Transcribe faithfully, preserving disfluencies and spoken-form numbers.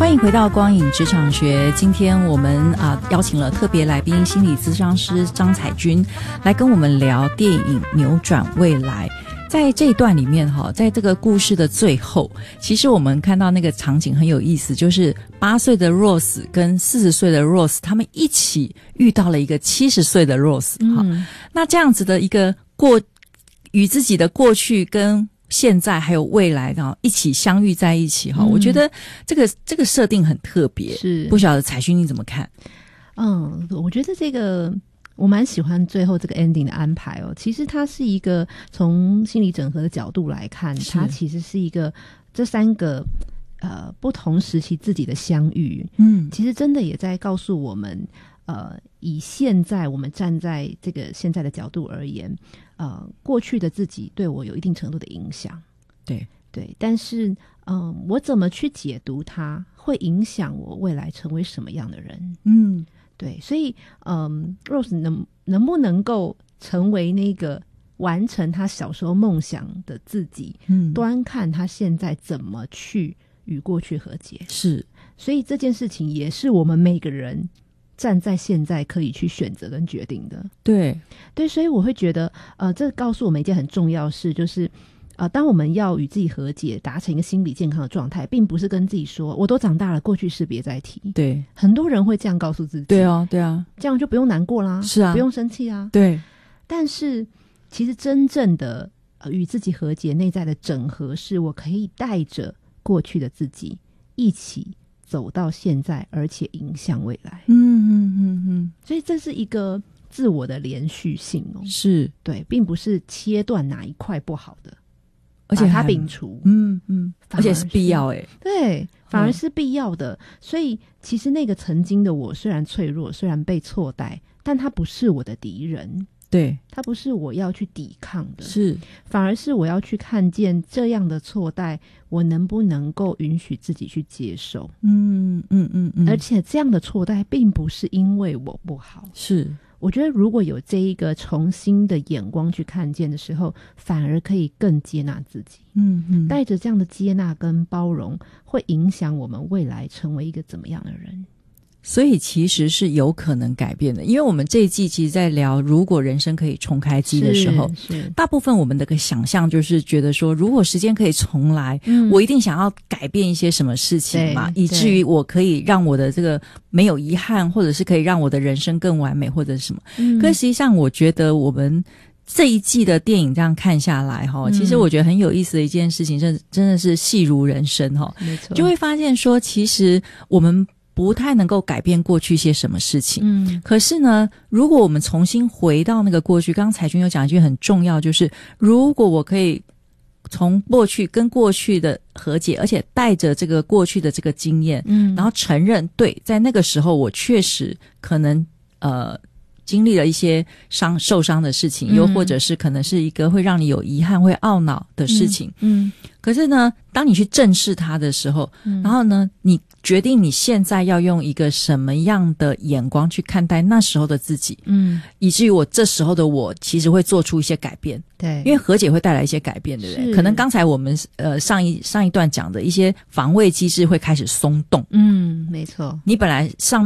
欢迎回到光影职场学，今天我们啊、呃、邀请了特别来宾心理咨商师张彩君来跟我们聊电影《扭转未来》。在这一段里面哈，在这个故事的最后，其实我们看到那个场景很有意思，就是八岁的 Rose 跟四十岁的 Rose 他们一起遇到了一个七十岁的 Rose 哈、嗯，那这样子的一个过与自己的过去跟现在还有未来的一起相遇在一起哈、嗯，我觉得这个这个设定很特别，是不晓得彩君你怎么看？ 嗯，我觉得这个我蛮喜欢最后这个 ending 的安排哦。其实它是一个从心理整合的角度来看，它其实是一个这三个呃不同时期自己的相遇，嗯，其实真的也在告诉我们，呃，以现在我们站在这个现在的角度而言。呃，过去的自己对我有一定程度的影响， 对对，但是嗯、呃，我怎么去解读它，会影响我未来成为什么样的人？嗯，对，所以嗯、呃、，Rose 能能不能够成为那个完成他小时候梦想的自己？嗯，端看他现在怎么去与过去和解。 是， 所以这件事情也是我们每个人。站在现在可以去选择跟决定的， 对对，所以我会觉得，呃，这告诉我们一件很重要的事，就是，呃，当我们要与自己和解，达成一个心理健康的状态，并不是跟自己说，我都长大了，过去事别再提。 对， 很多人会这样告诉自己， 对啊，对啊， 这样就不用难过啦， 是啊， 不用生气啊， 对。 但是，其实真正的呃与自己和解、内在的整合，是我可以带着过去的自己一起。走到现在，而且影响未来。 嗯嗯嗯嗯， 所以这是一个自我的连续性哦， 是对，并不是切断哪一块不好的， 而且把它摒除。 嗯嗯，而且是必要哎， 对，反而是必要的。嗯、所以其实那个曾经的我，虽然脆弱，虽然被错待，但他不是我的敌人。 对， 它不是我要去抵抗的， 是反而是我要去看见这样的错待，我能不能够允许自己去接受？ 嗯嗯嗯嗯， 而且这样的错待并不是因为我不好， 是我觉得如果有这一个重新的眼光去看见的时候，反而可以更接纳自己。嗯嗯，带着这样的接纳跟包容，会影响我们未来成为一个怎么样的人。 所以其实是有可能改变的，因为我们这一季其实在聊如果人生可以重开机的时候，大部分我们的个想象就是觉得说，如果时间可以重来、嗯、我一定想要改变一些什么事情嘛，以至于我可以让我的这个没有遗憾，或者是可以让我的人生更完美或者是什么、嗯、可是实际上我觉得我们这一季的电影这样看下来哈、嗯，其实我觉得很有意思的一件事情，真真的是戏如人生哈， 没错， 就会发现说，其实我们不太能够改变过去些什么事情，嗯，可是呢，如果我们重新回到那个过去，刚刚彩君有讲一句很重要，就是如果我可以从过去跟过去的和解，而且带着这个过去的这个经验，嗯，然后承认，对，在那个时候我确实可能呃经历了一些伤受伤的事情、嗯、又或者是可能是一个会让你有遗憾会懊恼的事情， 嗯, 嗯，可是呢当你去正视它的时候、嗯、然后呢你决定你现在要用一个什么样的眼光去看待那时候的自己，嗯，以至于我这时候的我其实会做出一些改变， 对， 因为和解会带来一些改变，对不对？可能刚才我们呃上一上一段讲的一些防卫机制会开始松动， 嗯，没错， 你本来上